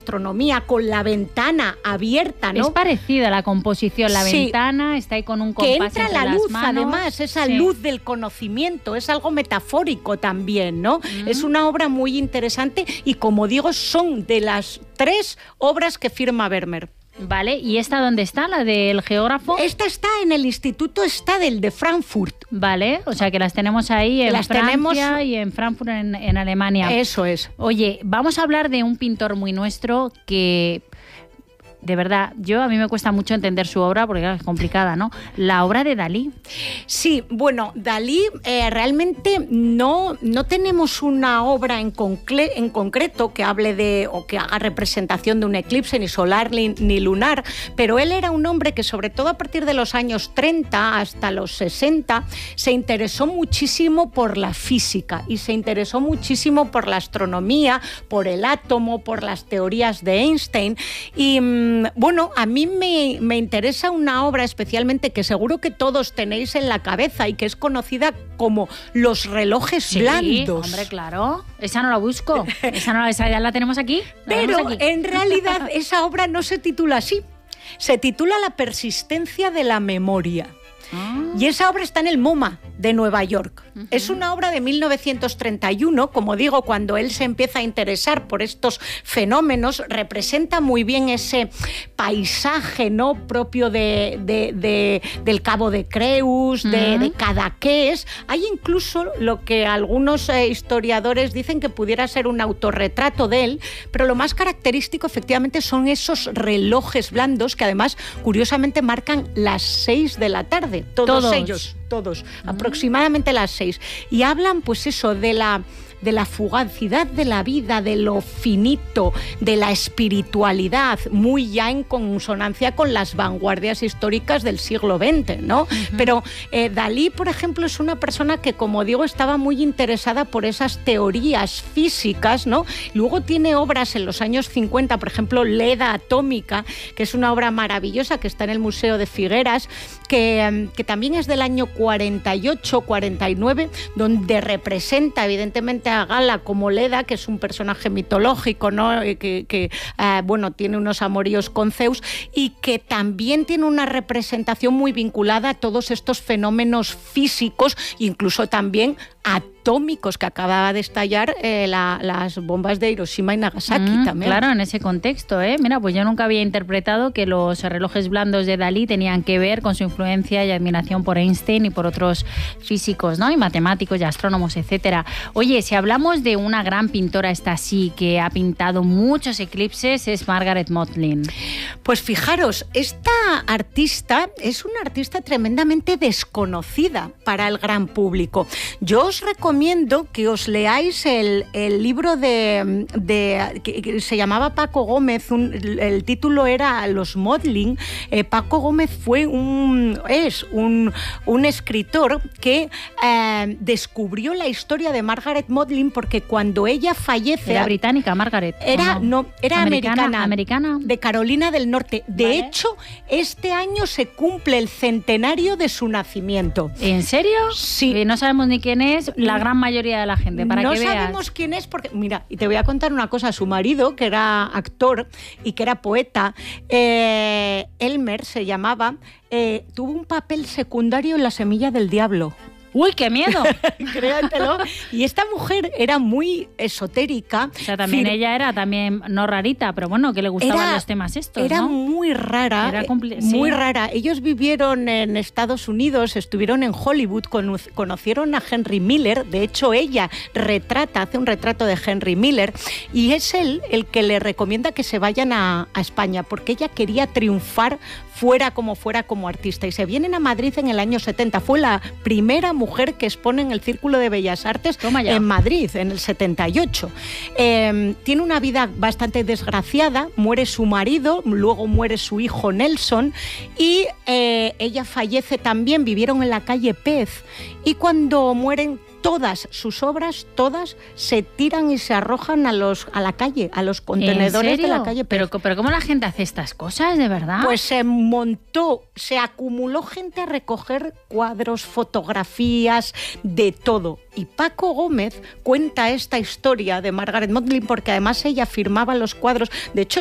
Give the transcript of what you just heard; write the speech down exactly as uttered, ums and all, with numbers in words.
astronomía con la ventana abierta, ¿no? Es parecida la composición, la sí. ventana está ahí con un compás que entra entre la las luz, manos. además, esa sí. luz del conocimiento, es algo metafórico también, ¿no? Mm. Es una obra muy interesante y, como digo, son de las tres obras que firma Vermeer. Vale, ¿y esta dónde está, la del geógrafo? Esta está en el Instituto Stadel de Frankfurt. Vale, o sea que las tenemos ahí en las Francia tenemos... y en Frankfurt, en, en Alemania. Eso es. Oye, vamos a hablar de un pintor muy nuestro que... De verdad, yo a mí me cuesta mucho entender su obra porque claro, es complicada, ¿no? La obra de Dalí. Sí, bueno, Dalí eh, realmente no, no tenemos una obra en, concle- en concreto que hable de o que haga representación de un eclipse ni solar ni, ni lunar, pero él era un hombre que sobre todo a partir de los años treinta hasta los sesenta se interesó muchísimo por la física y se interesó muchísimo por la astronomía, por el átomo, por las teorías de Einstein y bueno, a mí me, me interesa una obra especialmente que seguro que todos tenéis en la cabeza y que es conocida como Los relojes sí, blandos. Hombre, claro. Esa no la busco. Esa, no, esa ya la tenemos aquí. La Pero tenemos aquí. En realidad esa obra no se titula así. Se titula La persistencia de la memoria. Ah. Y esa obra está en el MoMA de Nueva York. Uh-huh. Es una obra de mil novecientos treinta y uno, como digo, cuando él se empieza a interesar por estos fenómenos, representa muy bien ese paisaje, ¿no?, propio de, de, de, del Cabo de Creus, uh-huh. de, de Cadaqués. Hay incluso lo que algunos eh, historiadores dicen que pudiera ser un autorretrato de él, pero lo más característico efectivamente son esos relojes blandos que además, curiosamente, marcan las seis de la tarde. Todos, todos. ellos, todos, uh-huh. aproximadamente las seis. Y hablan, pues eso, de la... de la fugacidad de la vida, de lo finito, de la espiritualidad, muy ya en consonancia con las vanguardias históricas del siglo veinte, ¿no? Uh-huh. Pero eh, Dalí, por ejemplo, es una persona que, como digo, estaba muy interesada por esas teorías físicas, ¿no? Luego tiene obras en los años cincuenta, por ejemplo, Leda Atómica, que es una obra maravillosa que está en el Museo de Figueras, que, que también es del año cuarenta y ocho, cuarenta y nueve, donde representa, evidentemente, a Gala como Leda, que es un personaje mitológico, ¿no?, que, que eh, bueno, tiene unos amoríos con Zeus y que también tiene una representación muy vinculada a todos estos fenómenos físicos, incluso también atómicos que acababa de estallar eh, la, las bombas de Hiroshima y Nagasaki mm, también. Claro, en ese contexto, ¿eh? Mira, pues yo nunca había interpretado que los relojes blandos de Dalí tenían que ver con su influencia y admiración por Einstein y por otros físicos, ¿no?, y matemáticos y astrónomos, etcétera. Oye, si hablamos de una gran pintora, esta sí, que ha pintado muchos eclipses, es Margaret Maudlin. Pues fijaros, esta artista es una artista tremendamente desconocida para el gran público. Yo os recomiendo que os leáis el, el libro de, de que, que se llamaba Paco Gómez, un, el título era Los Maudlin. Eh, Paco Gómez fue un, es un, un escritor que eh, descubrió la historia de Margaret Maudlin porque cuando ella fallece... ¿Era británica, Margaret? Era, no? no, era americana, americana, americana, de Carolina del Norte. De ¿Vale? hecho, este año se cumple el centenario de su nacimiento. ¿En serio? Sí. Y no sabemos ni quién es la gran mayoría de la gente, para no que veas. No sabemos quién es porque, mira, y te voy a contar una cosa, su marido, que era actor y que era poeta, eh, Elmer se llamaba, eh, tuvo un papel secundario en La semilla del diablo. ¡Uy, qué miedo! Créatelo. Y esta mujer era muy esotérica. O sea, también Fir- ella era también no rarita, pero bueno, que le gustaban era, los temas estos, Era ¿no? muy rara, era compl- muy sí. rara. Ellos vivieron en Estados Unidos, estuvieron en Hollywood, con, conocieron a Henry Miller. De hecho, ella retrata, hace un retrato de Henry Miller y es él el que le recomienda que se vayan a, a España porque ella quería triunfar fuera como fuera como artista. Y se vienen a Madrid en el año setenta. Fue la primera mujer que expone en el Círculo de Bellas Artes en Madrid, en el setenta y ocho. Eh, tiene una vida bastante desgraciada, muere su marido, luego muere su hijo Nelson y eh, ella fallece también, vivieron en la calle Pez y cuando mueren todas sus obras, todas, se tiran y se arrojan a los a la calle, a los contenedores de la calle. Pero, pero ¿cómo la gente hace estas cosas, de verdad? Pues se montó, se acumuló gente a recoger cuadros, fotografías, de todo. Y Paco Gómez cuenta esta historia de Margaret Maudlin porque además ella firmaba los cuadros. De hecho,